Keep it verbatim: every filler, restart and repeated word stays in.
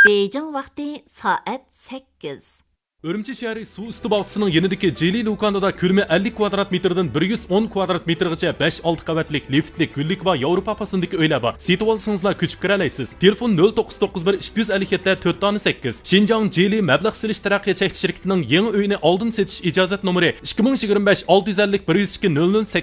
Beijing vaqti soat sakkiz. Urumchi shahri suv usti bog'chisining yanidagi Jeli Lukanada ko'lami ellik kvadrat metrdan bir yuz o'n kvadrat metrgacha besh olti qavatlik liftlik, gullik va Yevropa fasındagi uylar bor. Setib olsangizlar ko'chib kira olasiz. Telefon nol to'qqiz to'qqiz bir ikki yuz ellik yetti to'rt sakkiz. Xinjiang Jeli mablag' silish taraqqiyot shirkatining yangi uyini oldin setish ijozat nomeri ikki ming yigirma besh olti yuz ellik bir yuz ikki nol nol